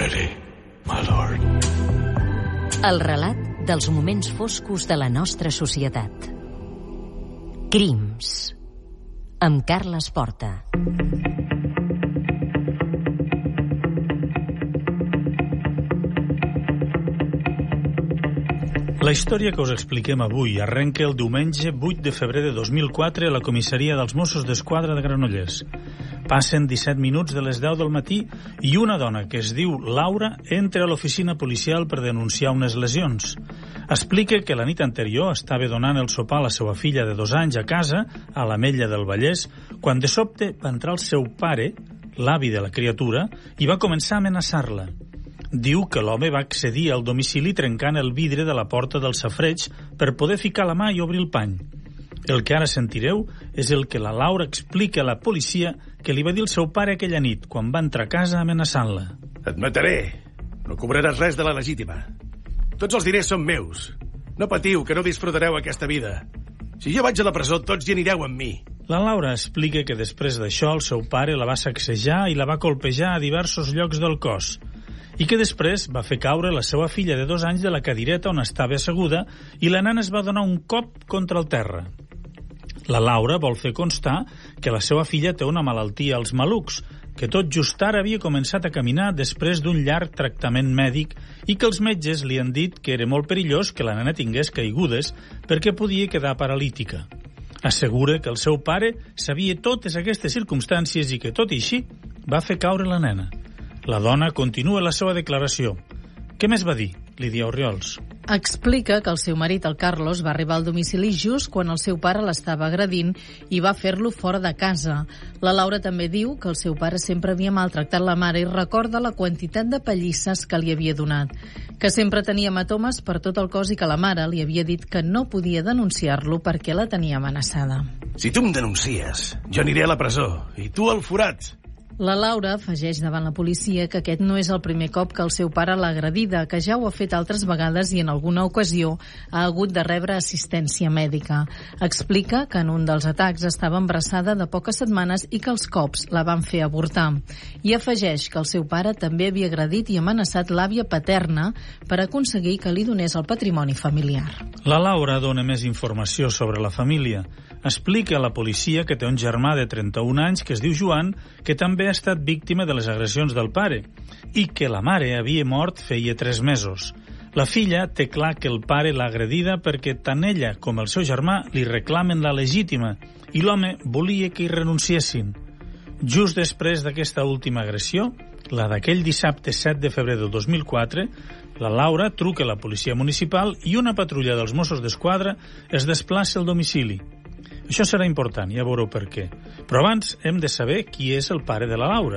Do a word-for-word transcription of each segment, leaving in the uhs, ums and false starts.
ready, my lord. El relat dels moments foscos de la nostra societat. Crims. Amb Carles Porta. La història que us expliquem avui arrenca el diumenge vuit de febrer de dos mil quatre a la comissaria dels Mossos d'Esquadra de Granollers. Passen disset minuts de les deu del matí i una dona que es diu Laura entra a l'oficina policial per denunciar unes lesions. Explica que la nit anterior estava donant el sopar a la seva filla de dos anys a casa, a l'Ametlla del Vallès, quan de sobte va entrar el seu pare, l'avi de la criatura, i va començar a amenaçar-la. Diu que l'home va accedir al domicili trencant el vidre de la porta del safareig per poder ficar la mà i obrir el pany. El que ara sentireu és el que la Laura explica a la policia que li va dir el seu pare aquella nit, quan va entrar a casa amenaçant-la. Et mataré. No cobraràs res de la legítima. Tots els diners són meus. No patiu, que no disfrutareu aquesta vida. Si jo vaig a la presó, tots hi anireu amb mi. La Laura explica que després d'això el seu pare la va sacsejar i la va colpejar a diversos llocs del cos, i que després va fer caure la seva filla de dos anys de la cadireta on estava asseguda i la nena es va donar un cop contra el terra. La Laura vol fer constar que la seva filla té una malaltia als malucs, que tot just ara havia començat a caminar després d'un llarg tractament mèdic i que els metges li han dit que era molt perillós que la nena tingués caigudes perquè podia quedar paralítica. Assegura que el seu pare sabia totes aquestes circumstàncies i que, tot i així, va fer caure la nena. La dona continua la seva declaració. Què més va dir, Lídia Orriols? Explica que el seu marit, el Carlos, va arribar al domicili just quan el seu pare l'estava agredint i va fer-lo fora de casa. La Laura també diu que el seu pare sempre havia maltractat la mare i recorda la quantitat de pallisses que li havia donat, que sempre tenia hematomes per tot el cos i que la mare li havia dit que no podia denunciar-lo perquè la tenia amenaçada. Si tu em denuncies, jo aniré a la presó i tu al forat. La Laura afegeix davant la policia que aquest no és el primer cop que el seu pare l'ha agredida, que ja ho ha fet altres vegades i en alguna ocasió ha hagut de rebre assistència mèdica. Explica que en un dels atacs estava embarassada de poques setmanes i que els cops la van fer avortar. I afegeix que el seu pare també havia agredit i amenaçat l'àvia paterna per aconseguir que li donés el patrimoni familiar. La Laura dona més informació sobre la família. Explica a la policia que té un germà de trenta-un anys que es diu Joan, que també ha estat víctima de les agressions del pare i que la mare havia mort feia tres mesos. La filla té clar que el pare l'ha agredida perquè tant ella com el seu germà li reclamen la legítima i l'home volia que hi renunciessin. Just després d'aquesta última agressió, la d'aquell dissabte set de febrer del dos mil quatre, la Laura truca a la policia municipal i una patrulla dels Mossos d'Esquadra es desplaça al domicili. Això serà important, ja veureu per què. Però abans hem de saber qui és el pare de la Laura.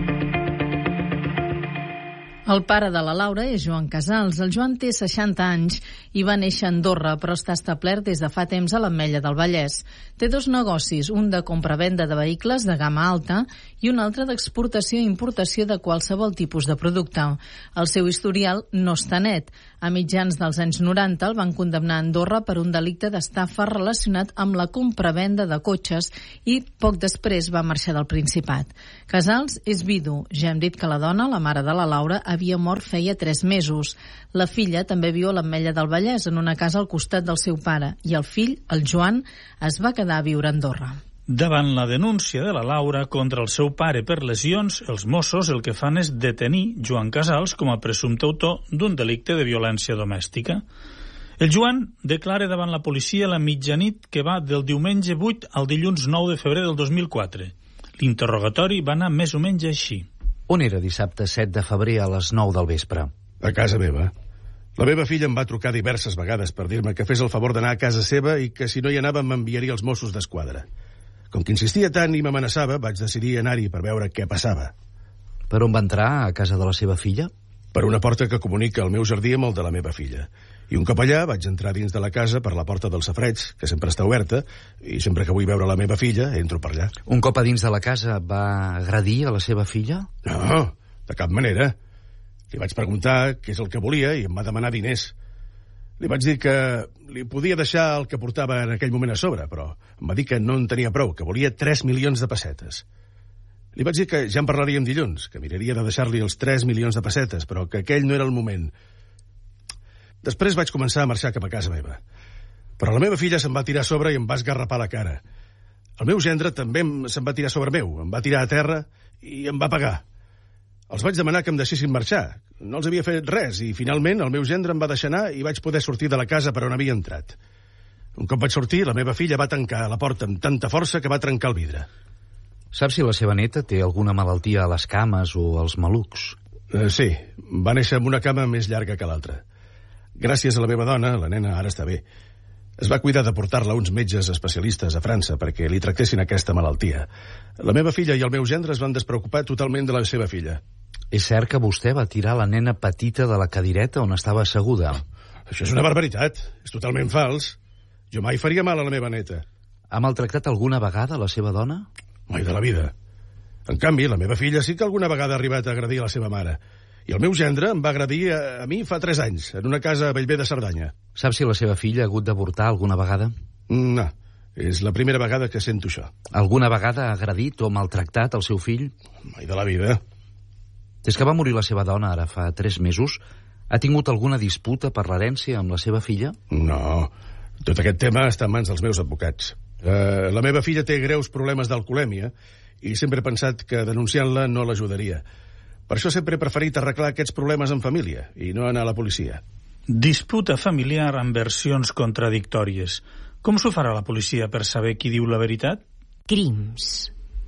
El pare de la Laura és Joan Casals. El Joan té seixanta anys i va néixer a Andorra, però està establert des de fa temps a l'Ametlla del Vallès. Té dos negocis, un de compra-venda de vehicles de gamma alta i un altre d'exportació i importació de qualsevol tipus de producte. El seu historial no està net. A mitjans dels anys noranta el van condemnar a Andorra per un delicte d'estafa relacionat amb la compra-venda de cotxes i poc després va marxar del Principat. Casals és vidu. Ja hem dit que la dona, la mare de la Laura, havia mort feia tres mesos. La filla també viu a l'Ametlla del Vallès, en una casa al costat del seu pare, i el fill, el Joan, es va quedar a viure a Andorra. Davant la denúncia de la Laura contra el seu pare per lesions, els Mossos el que fan és detenir Joan Casals com a presumpte autor d'un delicte de violència domèstica. El Joan declara davant la policia la mitjanit que va del diumenge vuit al dilluns nou de febrer del dos mil quatre. L'interrogatori va anar més o menys així. On era dissabte set de febrer a les nou del vespre? A casa meva. La meva filla em va trucar diverses vegades per dir-me que fes el favor d'anar a casa seva i que si no hi anava m'enviaria els Mossos d'Esquadra. Com que insistia tant i m'amenaçava, vaig decidir anar-hi per veure què passava. Per on va entrar a casa de la seva filla? Per una porta que comunica el meu jardí amb el de la meva filla. I un cop allà vaig entrar dins de la casa per la porta del safareig, que sempre està oberta, i sempre que vull veure la meva filla, entro per allà. Un cop a dins de la casa va agredir a la seva filla? No, de cap manera. Li vaig preguntar què és el que volia i em va demanar diners. Li vaig dir que li podia deixar el que portava en aquell moment a sobre, però em va dir que no en tenia prou, que volia tres milions de pessetes. Li vaig dir que ja en parlaríem dilluns, que miraria de deixar-li els tres milions de pessetes, però que aquell no era el moment. Després vaig començar a marxar cap a casa meva. Però la meva filla se'm va tirar a sobre i em va esgarrapar la cara. El meu gendre també se'm va tirar a sobre meu, em va tirar a terra i em va pegar. Els vaig demanar que em deixessin marxar. No els havia fet res i, finalment, el meu gendre em va deixar anar i vaig poder sortir de la casa per on havia entrat. Un cop vaig sortir, la meva filla va tancar la porta amb tanta força que va trencar el vidre. Saps si la seva neta té alguna malaltia a les cames o als malucs? Uh, sí, va néixer amb una cama més llarga que l'altra. Gràcies a la meva dona, la nena ara està bé. Es va cuidar de portar-la a uns metges especialistes a França perquè li tractessin aquesta malaltia. La meva filla i el meu gendre es van despreocupar totalment de la seva filla. És cert que vostè va tirar la nena petita de la cadireta on estava asseguda? Això és una barbaritat. És totalment fals. Jo mai faria mal a la meva neta. Ha maltractat alguna vegada la seva dona? Mai de la vida. En canvi, la meva filla sí que alguna vegada ha arribat a agredir a la seva mare. I el meu gendre em va agredir a, a mi fa tres anys, en una casa a Bellver de Cerdanya. Saps si la seva filla ha hagut d'avortar alguna vegada? No, és la primera vegada que sento això. Alguna vegada ha agredit o maltractat el seu fill? Mai de la vida. Des que va morir la seva dona ara fa tres mesos, ha tingut alguna disputa per l'herència amb la seva filla? No, tot aquest tema està en mans dels meus advocats. Uh, la meva filla té greus problemes d'alcoholèmia i sempre he pensat que denunciant-la no l'ajudaria. Per això sempre he preferit arreglar aquests problemes en família i no anar a la policia. Disputa familiar amb versions contradictòries. Com s'ho farà la policia per saber qui diu la veritat? Crims.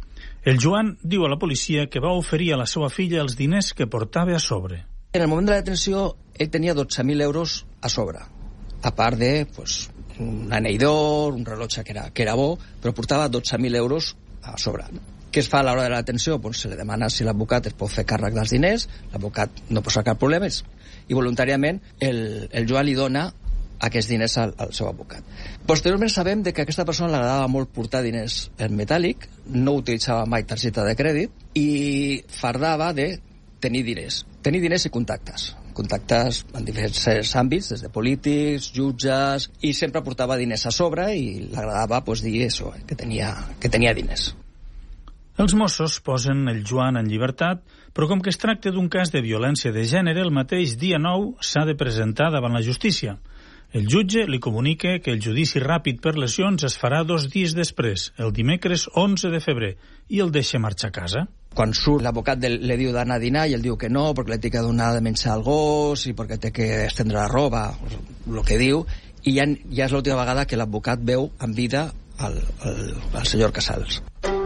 El Joan diu a la policia que va oferir a la seva filla els diners que portava a sobre. En el moment de la detenció, ell tenia dotze mil euros a sobre, a part de pues, un anell d'or, un rellotge que era, que era bo, però portava dotze mil euros a sobre. Què es fa a l'hora de la detenció? Pues se li demana si l'advocat es pot fer càrrec dels diners, l'advocat no posa cap problema, i voluntàriament el, el Joan li dona aquests diners al, al seu advocat. Posteriorment sabem de que a aquesta persona li agradava molt portar diners en metàl·lic, no utilitzava mai targeta de crèdit i fardava de tenir diners. Tenir diners i contactes. Contactes en diferents àmbits, des de polítics, jutges, i sempre portava diners a sobre i li agradava pues, dir això, que tenia, que tenia diners. Els Mossos posen el Joan en llibertat, però com que es tracta d'un cas de violència de gènere, el mateix dia nou s'ha de presentar davant la justícia. El jutge li comunica que el judici ràpid per lesions es farà dos dies després, el dimecres onze de febrer, i el deixa marxar a casa. Quan surt, l'advocat li diu d'anar a dinar i ell diu que no, perquè li té que donar de menjar al gos i perquè té que estendre la roba, el que diu, i ja, ja és l'última vegada que l'advocat veu en vida al, al, al senyor Casals.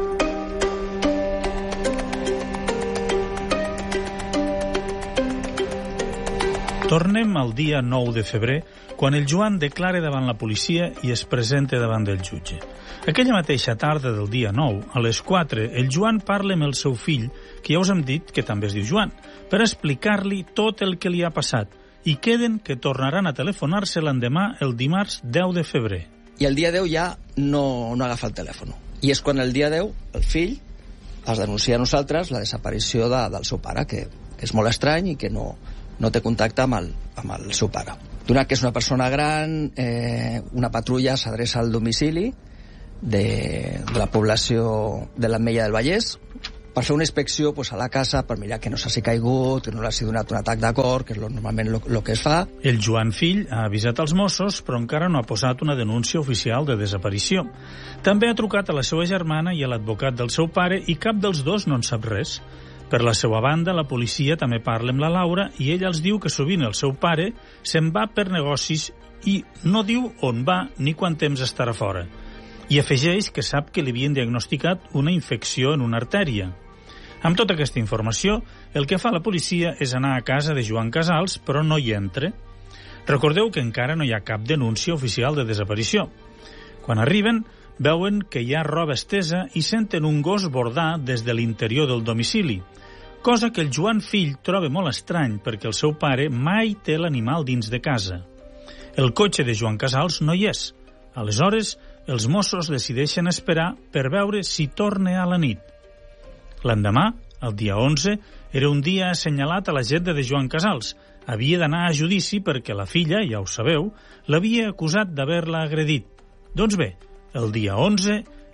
Tornem al dia nou de febrer, quan el Joan declara davant la policia i es presenta davant del jutge. Aquella mateixa tarda del dia nou, a les quatre, el Joan parla amb el seu fill, que ja us hem dit que també es diu Joan, per explicar-li tot el que li ha passat, i queden que tornaran a telefonar-se l'endemà el dimarts deu de febrer. I el dia deu ja no, no agafa el telèfon. I és quan el dia deu el fill es denuncia a nosaltres la desaparició de, del seu pare, que, que és molt estrany i que no... no té contacte amb el, amb el seu pare. Donat que és una persona gran, eh, una patrulla s'adreça al domicili de, de la població de l'Ametlla del Vallès per fer una inspecció pues, a la casa, per mirar que no s'hagi caigut, que no l'hagi donat un atac de cor, que és lo, normalment el que es fa. El Joan fill ha avisat els Mossos, però encara no ha posat una denúncia oficial de desaparició. També ha trucat a la seva germana i a l'advocat del seu pare i cap dels dos no en sap res. Per la seva banda, la policia també parla amb la Laura i ella els diu que sovint el seu pare se'n va per negocis i no diu on va ni quant temps estarà fora. I afegeix que sap que li havien diagnosticat una infecció en una artèria. Amb tota aquesta informació, el que fa la policia és anar a casa de Joan Casals, però no hi entra. Recordeu que encara no hi ha cap denúncia oficial de desaparició. Quan arriben, veuen que hi ha roba estesa i senten un gos bordar des de l'interior del domicili, cosa que el Joan fill troba molt estrany perquè el seu pare mai té l'animal dins de casa. El cotxe de Joan Casals no hi és. Aleshores, els Mossos decideixen esperar per veure si torna a la nit. L'endemà, el dia onze, era un dia assenyalat a l'agenda de Joan Casals. Havia d'anar a judici perquè la filla, ja ho sabeu, l'havia acusat d'haver-la agredit. Doncs bé, el dia onze,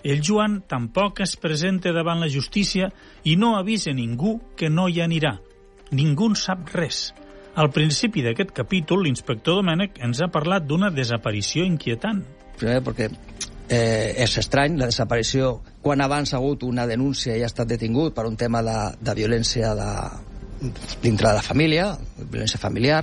el Joan tampoc es presenta davant la justícia i no avisa ningú que no hi anirà. Ningú en sap res. Al principi d'aquest capítol, l'inspector Domènech ens ha parlat d'una desaparició inquietant. Primer perquè eh, és estrany, la desaparició, quan abans ha hagut una denúncia i ha estat detingut per un tema de, de violència de, dintre de la família, violència familiar.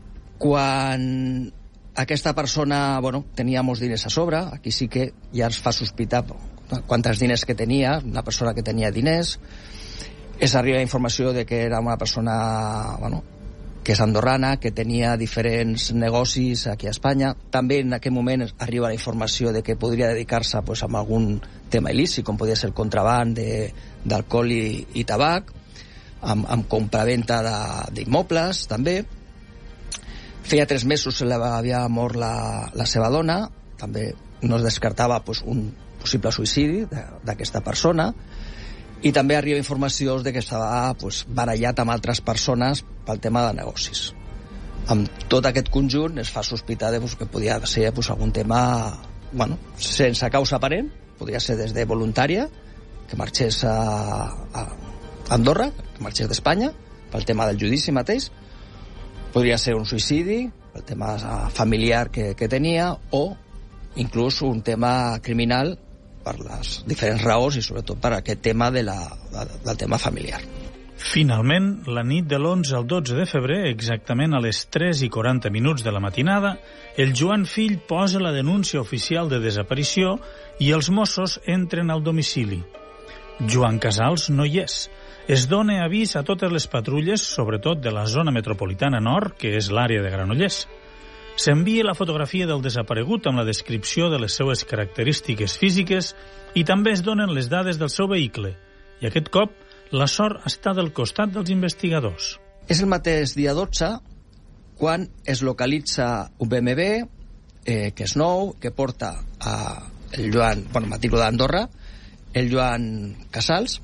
Quan aquesta persona, bueno, tenia molts diners a sobre, aquí sí que ja ens fa sospitar quantes diners que tenia, una persona que tenia diners. És arriba informació de que era una persona, bueno, que és andorrana, que tenia diferents negocis aquí a Espanya. També en aquell moment arriba la informació de que podria dedicar-se pues, a algun tema il·lícit, com podia ser el contraban d'alcohol i, i tabac, amb, amb compraventa d'immobles, també. Feia tres mesos se l'havia mort la, la seva dona, també no es descartava pues, un possible suïcidi d'aquesta persona, i també arriba informació de que estava pues, barallat amb altres persones pel tema de negocis. Amb tot aquest conjunt es fa sospitar de, pues, que podia ser pues, algun tema, bueno, sense causa aparent, podria ser des de voluntària, que marxés a, a Andorra, que marxés d'Espanya, pel tema del judici mateix, podria ser un suïcidi, el tema familiar que, que tenia, o inclús un tema criminal per les diferents raons i sobretot per aquest tema de la, de, del tema familiar. Finalment, la nit de l'onze al dotze de febrer, exactament a les tres i quaranta minuts de la matinada, el Joan Fill posa la denúncia oficial de desaparició i els Mossos entren al domicili. Joan Casals no hi és. Es dona avís a totes les patrulles, sobretot de la zona metropolitana nord, que és l'àrea de Granollers. S'envia la fotografia del desaparegut amb la descripció de les seues característiques físiques i també es donen les dades del seu vehicle. I aquest cop, la sort està del costat dels investigadors. És el mateix dia dotze quan es localitza un B M W eh, que és nou, que porta a el Joan, bueno, matrícula d'Andorra, el Joan Casals,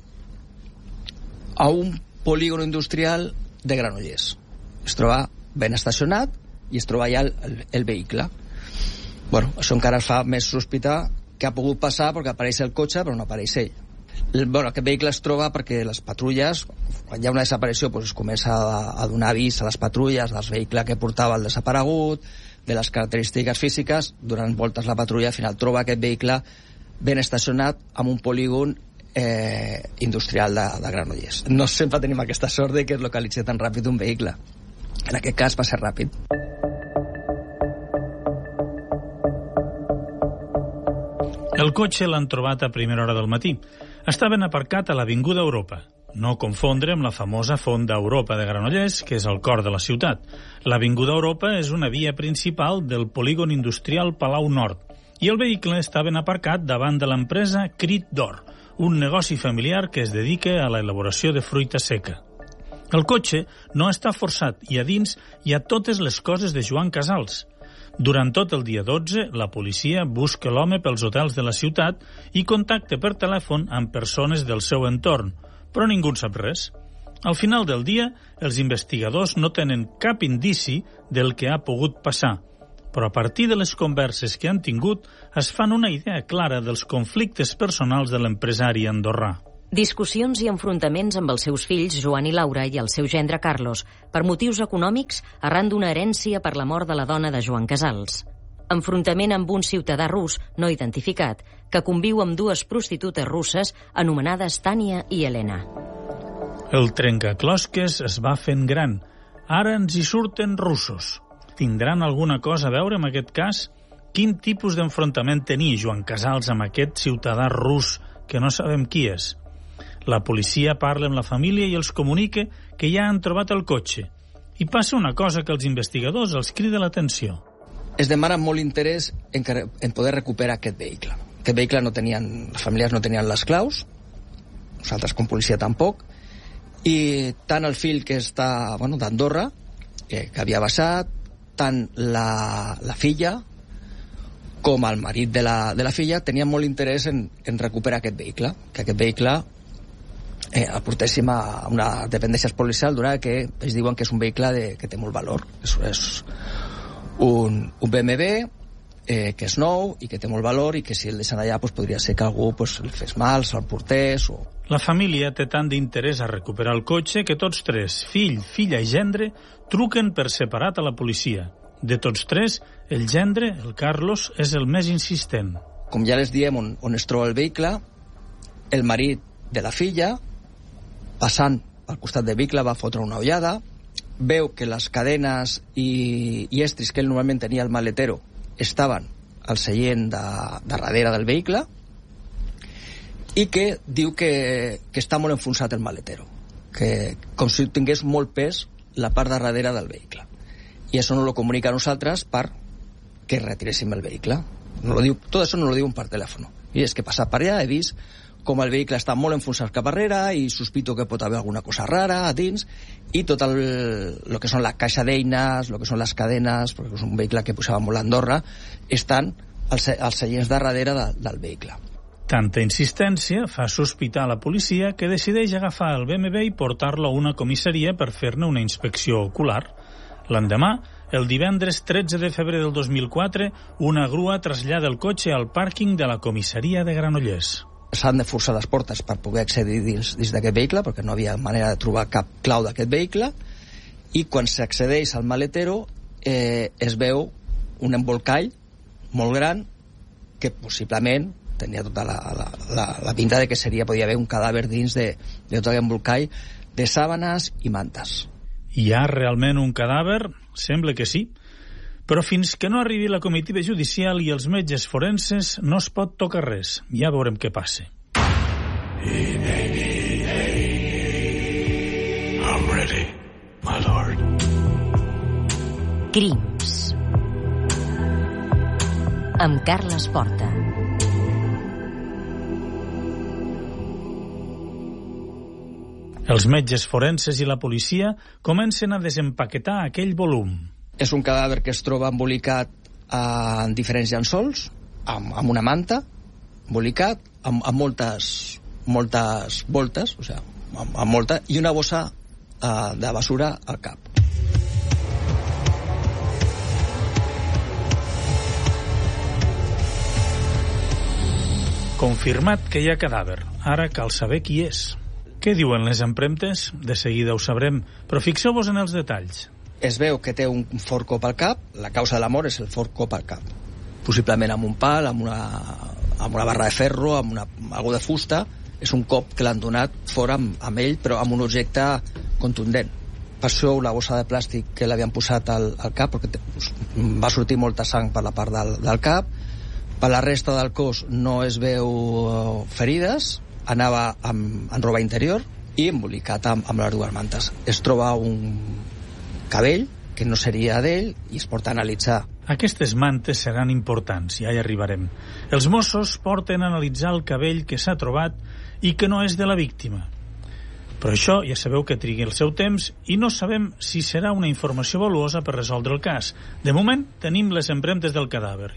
a un polígon industrial de Granollers. Es troba ben estacionat i es troba allà el, el, el vehicle. Bueno, això encara es fa més sospitar que ha pogut passar perquè apareix el cotxe però no apareix ell. El, bueno, aquest vehicle es troba perquè les patrulles, quan hi ha una desaparició, pues es comença a, a donar avís a les patrulles dels vehicles que portava el desaparegut, de les característiques físiques. Durant voltes la patrulla al final troba aquest vehicle ben estacionat amb un polígon eh, industrial de, de Granollers. No sempre tenim aquesta sort de que es localitzi tan ràpid un vehicle. En aquest cas va ser ràpid. El cotxe l'han trobat a primera hora del matí. Estaven aparcat a l'Avinguda Europa. No confondre amb la famosa Fonda Europa de Granollers, que és el cor de la ciutat. L'Avinguda Europa és una via principal del polígon industrial Palau Nord, i el vehicle estaven aparcat davant de l'empresa Crit d'Or, un negoci familiar que es dedica a l'elaboració de fruita seca. El cotxe no està forçat i a dins hi ha totes les coses de Joan Casals. Durant tot el dia dotze, la policia busca l'home pels hotels de la ciutat i contacta per telèfon amb persones del seu entorn, però ningú en sap res. Al final del dia, els investigadors no tenen cap indici del que ha pogut passar, però a partir de les converses que han tingut es fan una idea clara dels conflictes personals de l'empresari andorrà. Discussions i enfrontaments amb els seus fills, Joan i Laura, i el seu gendre, Carlos, per motius econòmics arran d'una herència per la mort de la dona de Joan Casals. Enfrontament amb un ciutadà rus no identificat, que conviu amb dues prostitutes russes anomenades Tània i Helena. El trencaclosques es va fent gran. Ara ens hi surten russos. Tindran alguna cosa a veure amb aquest cas? Quin tipus d'enfrontament tenia Joan Casals amb aquest ciutadà rus que no sabem qui és? La policia parla amb la família i els comunica que ja han trobat el cotxe. I passa una cosa que els investigadors els crida l'atenció. Es demana molt interès en, que, en poder recuperar aquest vehicle. Aquest vehicle no tenien, les famílies no tenien les claus, nosaltres com policia tampoc, i tant el fill que està, bueno, d'Andorra, que, que havia basat, tant la, la filla com el marit de la, de la filla tenien molt interès en, en recuperar aquest vehicle, que aquest vehicle eh, el portéssim a una dependència policial, donat que ells diuen que és un vehicle de, que té molt valor. És, és un, un B M W eh, que és nou i que té molt valor i que si el deixen allà pues, podria ser que algú pues, el fes mal, se'l portés o... La família té tant d'interès a recuperar el cotxe que tots tres, fill, filla i gendre, truquen per separat a la policia. De tots tres, el gendre, el Carlos, és el més insistent. Com ja les diem on, on es troba el vehicle, el marit de la filla, passant al costat del vehicle, va fotre una ullada, veu que les cadenes i, i estris que ell normalment tenia al maletero estaven al seient de, de darrere del vehicle i que diu que, que està molt enfonsat el maletero, que com si tingués molt pes la part de darrere del vehicle. I això no lo comunica a nosaltres per que retiréssim el vehicle. No lo diu, tot això no lo diuen per telèfon. I és que he passat per allà, he vist com el vehicle està molt enfonsat cap darrere i sospito que pot haver alguna cosa rara a dins i tot el, el que són la caixa d'eines, el que són les cadenes, perquè és un vehicle que posava molt a Andorra, estan als, als seients de darrere de, del vehicle. Tanta insistència fa sospitar a la policia que decideix agafar el B M W i portar-lo a una comissaria per fer-ne una inspecció ocular. L'endemà, el divendres tretze de febrer del dos mil quatre, una grua trasllada el cotxe al pàrquing de la comissaria de Granollers. S'han de forçar les portes per poder accedir dins, dins d'aquest vehicle, perquè no havia manera de trobar cap clau d'aquest vehicle, i quan s'accedeix al maletero eh, es veu un embolcall molt gran que possiblement tenia tota la, la, la, la pinta de que seria, podia haver un cadàver dins de, de tot aquest embolcall de sàbanes i mantes. Hi ha realment un cadàver? Sembla que sí. Però fins que no arribi la comitiva judicial i els metges forenses no es pot tocar res. Ja veurem què passa. Hey, baby, hey. I'm ready, my lord. Crims. Amb Carles Porta. Els metges forenses i la policia comencen a desempaquetar aquell volum. És un cadàver que es troba embolicat en diferents llençols, amb, amb una manta, embolicat, amb, amb moltes, moltes voltes, o sigui, amb, amb molta, i una bossa uh, de basura al cap. Confirmat que hi ha cadàver. Ara cal saber qui és. Què diuen les empremtes? De seguida ho sabrem, però fixeu-vos en els detalls. Es veu que té un fort cop al cap, la causa de la mort és el fort cop al cap. Possiblement amb un pal, amb una, amb una barra de ferro, amb una, algo de fusta. És un cop que l'han donat fora amb, amb ell, però amb un objecte contundent. Per això la bossa de plàstic que l'havien posat al, al cap, perquè va sortir molta sang per la part del, del cap. Per la resta del cos no es veu ferides, anava amb, amb roba interior i embolicat amb, amb les dues mantes. Es troba un cabell que no seria d'ell i es porta a analitzar. Aquestes mantes seran importants, ja hi arribarem. Els Mossos porten a analitzar el cabell que s'ha trobat i que no és de la víctima. Però això ja sabeu que trigui el seu temps i no sabem si serà una informació valuosa per resoldre el cas. De moment tenim les empremtes del cadàver.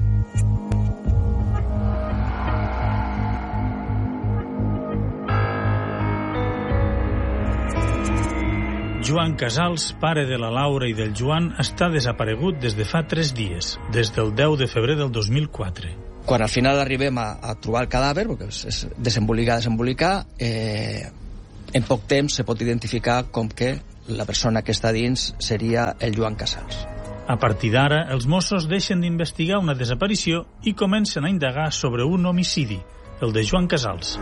Joan Casals, pare de la Laura i del Joan, està desaparegut des de fa tres dies, des del deu de febrer del dos mil quatre. Quan al final arribem a, a trobar el cadàver, perquè és, és desembolicar, desembolicar, eh, en poc temps se pot identificar com que la persona que està dins seria el Joan Casals. A partir d'ara, els Mossos deixen d'investigar una desaparició i comencen a indagar sobre un homicidi, el de Joan Casals.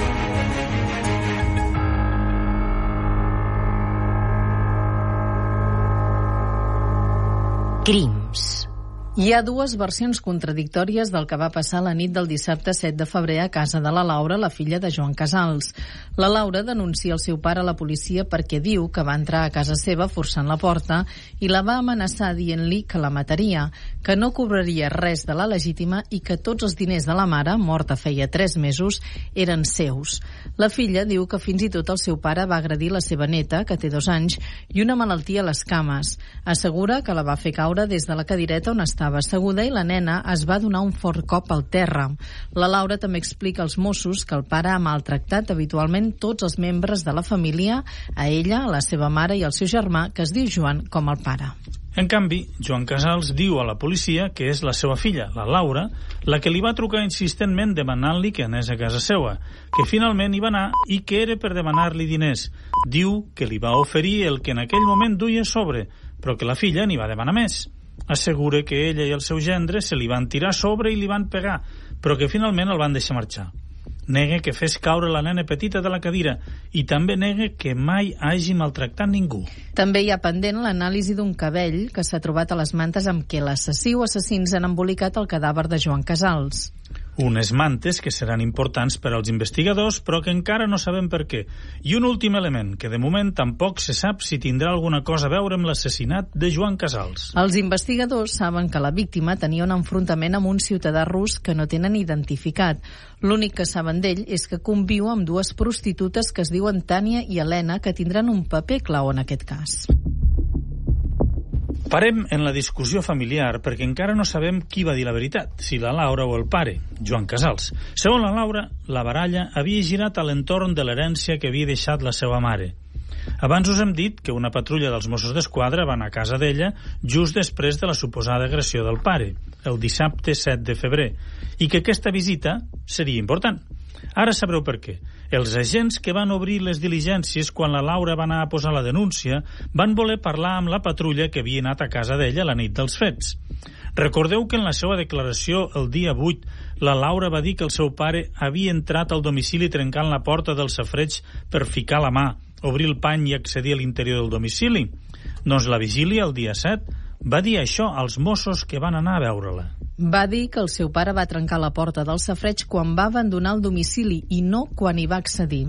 Crims. Hi ha dues versions contradictòries del que va passar la nit del dissabte set de febrer a casa de la Laura, la filla de Joan Casals. La Laura denuncia el seu pare a la policia perquè diu que va entrar a casa seva forçant la porta i la va amenaçar dient-li que la mataria, que no cobraria res de la legítima i que tots els diners de la mare, morta feia tres mesos, eren seus. La filla diu que fins i tot el seu pare va agredir la seva neta, que té dos anys, i una malaltia a les cames. Assegura que la va fer caure des de la cadireta on està estava asseguda i la nena es va donar un fort cop al terra. La Laura també explica als Mossos que el pare ha maltractat habitualment tots els membres de la família, a ella, a la seva mare i al seu germà, que es diu Joan, com el pare. En canvi, Joan Casals diu a la policia que és la seva filla, la Laura, la que li va trucar insistentment demanant-li que anés a casa seva, que finalment hi va anar i que era per demanar-li diners. Diu que li va oferir el que en aquell moment duia a sobre, però que la filla n'hi va demanar més. Assegura que ella i el seu gendre se li van tirar a sobre i li van pegar, però que finalment el van deixar marxar. Nega que fes caure la nena petita de la cadira i també nega que mai hagi maltractat ningú. També hi ha pendent l'anàlisi d'un cabell que s'ha trobat a les mantes amb què l'assassí o assassins han embolicat el cadàver de Joan Casals. Unes mantes que seran importants per als investigadors, però que encara no sabem per què. I un últim element, que de moment tampoc se sap si tindrà alguna cosa a veure amb l'assassinat de Joan Casals. Els investigadors saben que la víctima tenia un enfrontament amb un ciutadà rus que no tenen identificat. L'únic que saben d'ell és que conviu amb dues prostitutes que es diuen Tània i Helena, que tindran un paper clau en aquest cas. Parem en la discussió familiar perquè encara no sabem qui va dir la veritat, si la Laura o el pare, Joan Casals. Segons la Laura, la baralla havia girat a l'entorn de l'herència que havia deixat la seva mare. Abans us hem dit que una patrulla dels Mossos d'Esquadra va anar a casa d'ella just després de la suposada agressió del pare, el dissabte set de febrer, i que aquesta visita seria important. Ara sabreu per què. Els agents que van obrir les diligències quan la Laura va anar a posar la denúncia van voler parlar amb la patrulla que havia anat a casa d'ella la nit dels fets. Recordeu que en la seva declaració el dia vuit la Laura va dir que el seu pare havia entrat al domicili trencant la porta del safareig per ficar la mà, obrir el pany i accedir a l'interior del domicili. Doncs la vigília, el dia set, va dir això als Mossos que van anar a veure-la. Va dir que el seu pare va trencar la porta del safareig quan va abandonar el domicili i no quan hi va accedir.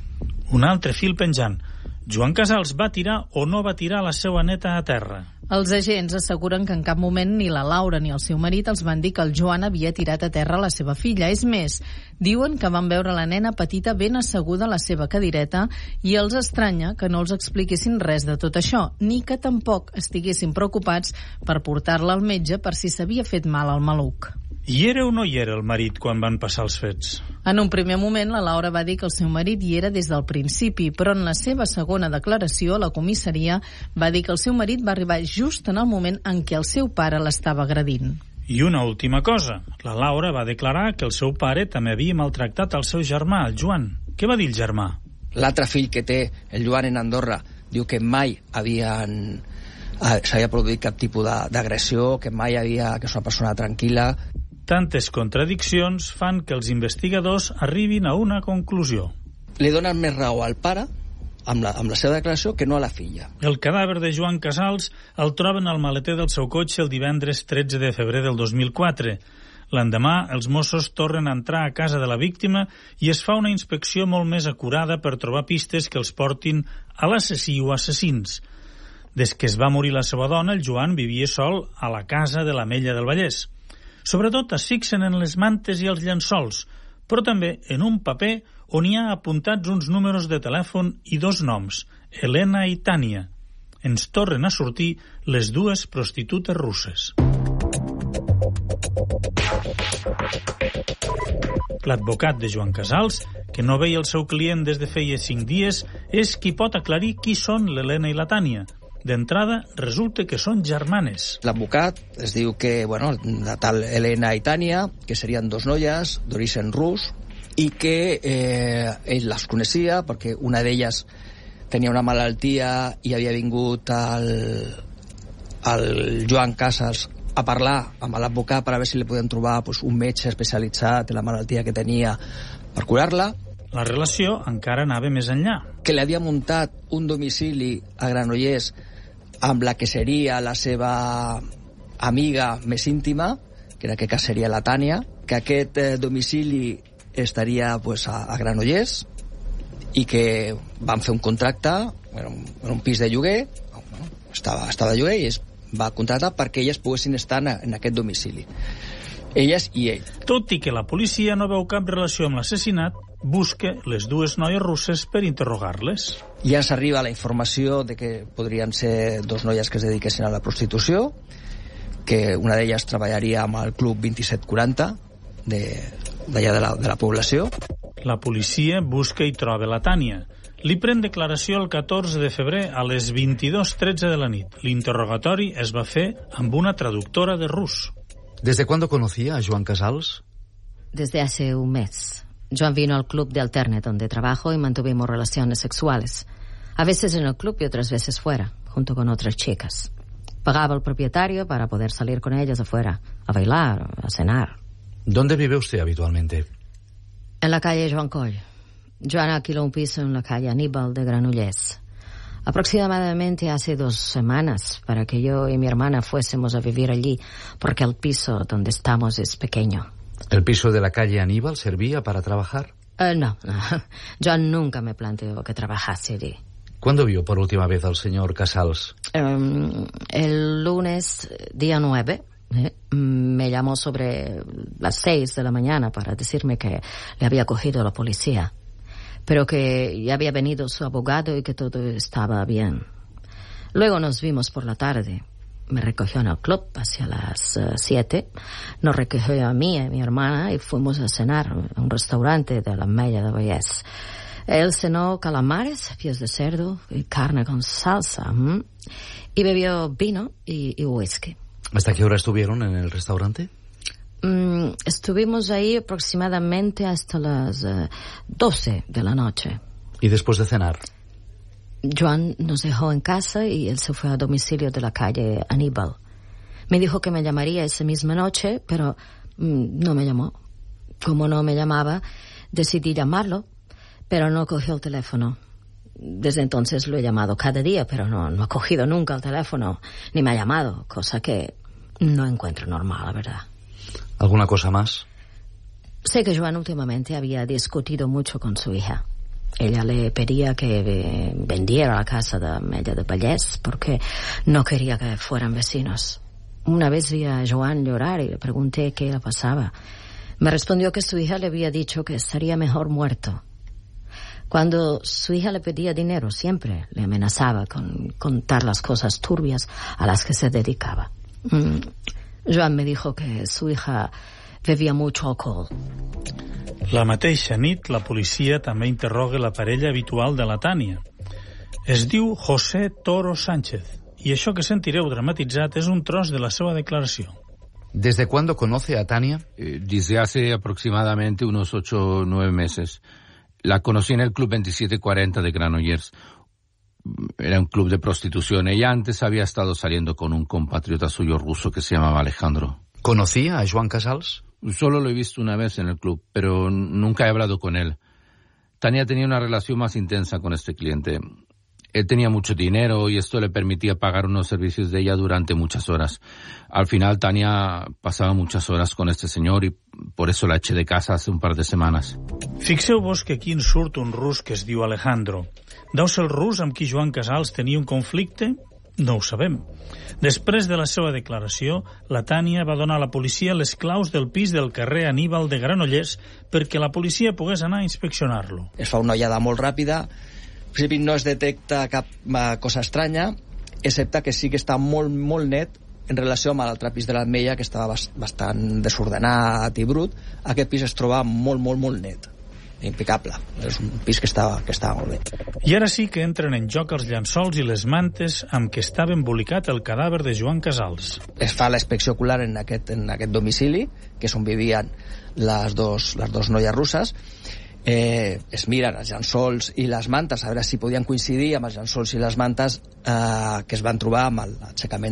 Un altre fil penjant. Joan Casals va tirar o no va tirar la seva neta a terra? Els agents asseguren que en cap moment ni la Laura ni el seu marit els van dir que el Joan havia tirat a terra la seva filla. És més, diuen que van veure la nena petita ben asseguda a la seva cadireta i els estranya que no els expliquessin res de tot això, ni que tampoc estiguessin preocupats per portar-la al metge per si s'havia fet mal al maluc. Hi era o no hi era el marit quan van passar els fets? En un primer moment, la Laura va dir que el seu marit hi era des del principi, però en la seva segona declaració a la comissaria va dir que el seu marit va arribar just en el moment en què el seu pare l'estava agredint. I una última cosa. La Laura va declarar que el seu pare també havia maltractat el seu germà, el Joan. Què va dir el germà? L'altre fill que té, el Joan, en Andorra, diu que mai havien s'havia produït cap tipus d'agressió, que mai havia, que és una persona tranquil·la. Tantes contradiccions fan que els investigadors arribin a una conclusió. Li donen més raó al pare amb la, amb la seva declaració que no a la filla. El cadàver de Joan Casals el troben al maleter del seu cotxe el divendres tretze de febrer del dos mil quatre. L'endemà, els Mossos tornen a entrar a casa de la víctima i es fa una inspecció molt més acurada per trobar pistes que els portin a l'assassí o assassins. Des que es va morir la seva dona, el Joan vivia sol a la casa de l'Ametlla del Vallès. Sobretot es fixen en les mantes i els llençols, però també en un paper on hi ha apuntats uns números de telèfon i dos noms, Helena i Tània. Ens tornen a sortir les dues prostitutes russes. L'advocat de Joan Casals, que no veia el seu client des de feia cinc dies, és qui pot aclarir qui són l'Helena i la Tània. D'entrada, resulta que són germanes. L'advocat es diu que, bueno, la tal Helena i Tània, que serien dos noies d'origen rus, i que eh, ell les coneixia perquè una d'elles tenia una malaltia i havia vingut al, al Joan Casals a parlar amb l'advocat per a veure si li podien trobar pues, un metge especialitzat en la malaltia que tenia per curar-la. La relació encara anava més enllà. Que li havia muntat un domicili a Granollers amb la que seria la seva amiga més íntima, que en aquest cas seria la Tània, que aquest eh, domicili estaria pues, a, a Granollers i que van fer un contracte, era un, era un pis de lloguer, bueno, estava, estava de lloguer i es va contractar perquè elles poguessin estar en, en aquest domicili. Elles i ell. Tot i que la policia no veu cap relació amb l'assassinat, busca les dues noies russes per interrogar-les. Ja s'arriba la informació de que podrien ser dos noies que es dediquessin a la prostitució, que una d'elles treballaria amb el club vint-i-set quaranta d'allà de, la, de la població. La policia busca i troba la Tània. Li pren declaració el catorze de febrer a les vint-i-dos tretze de la nit. L'interrogatori es va fer amb una traductora de rus. ¿Desde cuándo conocía a Joan Casals? Desde hace un mes. Joan vino al club de Alterne donde trabajo y mantuvimos relaciones sexuales. A veces en el club y otras veces fuera, junto con otras chicas. Pagaba al propietario para poder salir con ellas afuera, a bailar, a cenar. ¿Dónde vive usted habitualmente? En la calle Joan Coll. Joan alquiló un piso en la calle Aníbal de Granollers. Aproximadamente hace dos semanas para que yo y mi hermana fuésemos a vivir allí, porque el piso donde estamos es pequeño. ¿El piso de la calle Aníbal servía para trabajar? Uh, no, no, Joan nunca me planteó que trabajase allí. ¿Cuándo vio por última vez al señor Casals? Um, el lunes, día nueve, eh, me llamó sobre las seis de la mañana para decirme que le había cogido la policía, pero que ya había venido su abogado y que todo estaba bien. Luego nos vimos por la tarde. Me recogió en el club hacia las uh, siete. Nos recogió a mí y a mi hermana y fuimos a cenar a un restaurante de la Mella de Vallès. Él cenó calamares, pies de cerdo y carne con salsa. ¿m? Y bebió vino y, y whisky. ¿Hasta qué hora estuvieron en el restaurante? Mm, estuvimos ahí aproximadamente hasta las uh, doce de la noche. ¿Y después de cenar? Joan nos dejó en casa y él se fue a domicilio de la calle Aníbal. Me dijo que me llamaría esa misma noche, pero mm, no me llamó. Como no me llamaba, decidí llamarlo, pero no cogió el teléfono. Desde entonces lo he llamado cada día, pero no, no ha cogido nunca el teléfono, ni me ha llamado, cosa que no encuentro normal, la verdad. ¿Alguna cosa más? Sé que Joan últimamente había discutido mucho con su hija. Ella le pedía que vendiera la casa de Mella de Vallès porque no quería que fueran vecinos. Una vez vi a Joan llorar y le pregunté qué le pasaba. Me respondió que su hija le había dicho que estaría mejor muerto. Cuando su hija le pedía dinero, siempre le amenazaba con contar las cosas turbias a las que se dedicaba. Mm. Joan me dijo que su hija bebia mucho alcohol. La mateixa nit, la policia també interroga la parella habitual de la Tània. Es diu José Toro Sánchez, i això que sentireu dramatitzat és un tros de la seva declaració. ¿Desde cuándo conoce a Tania? Eh, desde hace aproximadamente unos ocho o nueve meses. La conocí en el club veintisiete cuarenta de Granollers. Era un club de prostitución. Ella antes había estado saliendo con un compatriota suyo ruso que se llamaba Alejandro. ¿Conocía a Joan Casals? Solo lo he visto una vez en el club, pero nunca he hablado con él. Tania tenía una relación más intensa con este cliente. Él tenía mucho dinero y esto le permitía pagar unos servicios de ella durante muchas horas. Al final Tania pasaba muchas horas con este señor y por eso la eché de casa hace un par de semanas. Fixeu-vos que aquí en surt un rus que es diu Alejandro. Deu ser el rus amb qui Joan Casals tenia un conflicte? No ho sabem. Després de la seva declaració, la Tània va donar a la policia les claus del pis del carrer Aníbal de Granollers perquè la policia pogués anar a inspeccionar-lo. Es fa una ullada molt ràpida. En principi no es detecta cap cosa estranya, excepte que sí que està molt, molt net en relació amb l'altre pis de l'Ametlla, que estava bastant desordenat i brut. Aquest pis es troba molt, molt, molt net. Impecable. És un pis que estava, que estava molt bé. I ara sí que entren en joc els llençols i les mantes amb què estava embolicat el cadàver de Joan Casals. Es fa la inspecció ocular en aquest, en aquest domicili, que és on vivien les dos, les dos noies russes. Eh, es miren els llençols i les mantes a veure si podien coincidir amb els llençols i les mantes eh, que es van trobar amb l'aixecament